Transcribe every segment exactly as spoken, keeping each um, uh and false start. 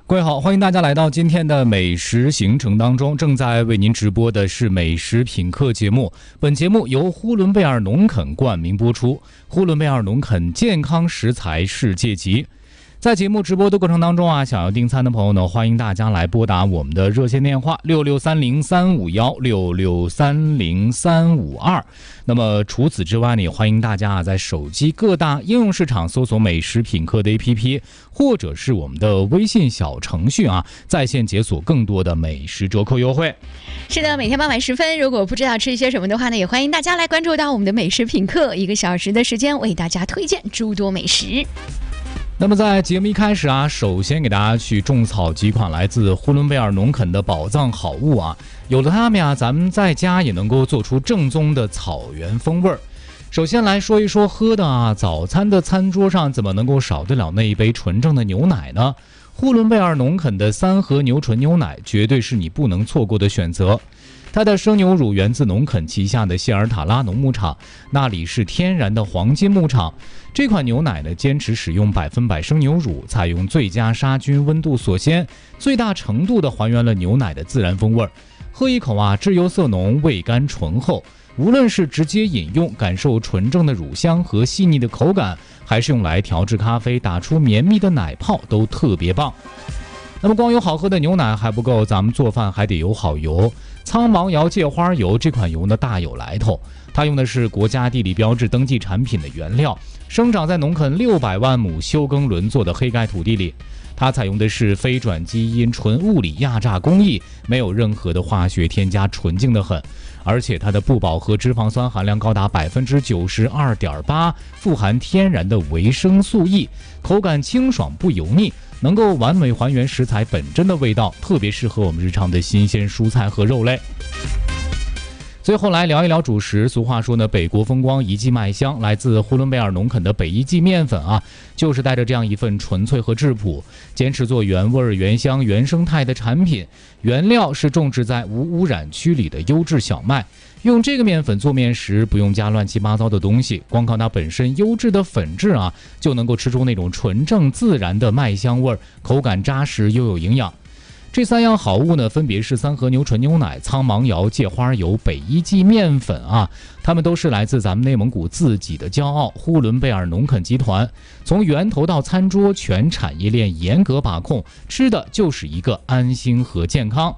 各位好，欢迎大家来到今天的美食行程当中。正在为您直播的是美食品客节目，本节目由呼伦贝尔农垦冠名播出。呼伦贝尔农垦健康食材世界级。在节目直播的过程当中啊，想要订餐的朋友呢，欢迎大家来拨打我们的热线电话六六三零三五一六六三零三五二。那么除此之外呢，也欢迎大家啊在手机各大应用市场搜索美食品客的 A P P， 或者是我们的微信小程序啊，在线解锁更多的美食折扣优惠。 是的，每天傍晚时分，如果不知道吃一些什么的话呢，也欢迎大家来关注到我们的美食品客，一个小时的时间为大家推荐诸多美食。 那么在节目一开始啊，首先给大家去种草几款来自呼伦贝尔农垦的宝藏好物啊，有了它们呀，咱们在家也能够做出正宗的草原风味儿。首先来说一说喝的啊，早餐的餐桌上怎么能够少得了那一杯纯正的牛奶呢？呼伦贝尔农垦的三和牛纯牛奶绝对是你不能错过的选择。它的生牛乳源自农垦旗下的谢尔塔拉农牧场，那里是天然的黄金牧场。这款牛奶呢，坚持使用百分百生牛乳，采用最佳杀菌温度锁鲜，最大程度的还原了牛奶的自然风味。喝一口啊，质优色浓，味甘醇厚。无论是直接饮用，感受纯正的乳香和细腻的口感，还是用来调制咖啡，打出绵密的奶泡，都特别棒。那么光有好喝的牛奶还不够，咱们做饭还得有好油。苍芒窑芥花油这款油呢大有来头，它用的是国家地理标志登记产品的原料，生长在农垦六百万亩休耕轮作的黑盖土地里。它采用的是非转基因纯物理压榨工艺，没有任何的化学添加，纯净的很。而且它的不饱和脂肪酸含量高达百分之九十二点八，富含天然的维生素 E， 口感清爽不油腻，能够完美还原食材本真的味道，特别适合我们日常的新鲜蔬菜和肉类。最后来聊一聊主食。俗话说呢，北国风光，一季麦香。来自呼伦贝尔农垦的北一季面粉啊，就是带着这样一份纯粹和质朴，坚持做原味、原香、原生态的产品。原料是种植在无污染区里的优质小麦。用这个面粉做面时，不用加乱七八糟的东西，光靠它本身优质的粉质啊，就能够吃出那种纯正自然的麦香味，口感扎实又有营养。这三样好物呢，分别是三和牛纯牛奶、苍芒窑芥花油、北一季面粉啊，它们都是来自咱们内蒙古自己的骄傲——呼伦贝尔农垦集团。从源头到餐桌，全产业链严格把控，吃的就是一个安心和健康。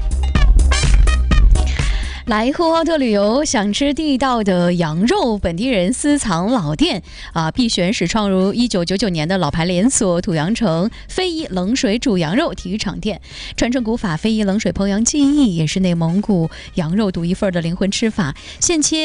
来呼和浩特旅游，想吃地道的羊肉，本地人私藏老店啊，必选始创如一九九九年的老牌连锁土羊城非遗冷水煮羊肉体育场店，传承古法非遗冷水烹羊技艺，也是内蒙古羊肉独一份的灵魂吃法。现切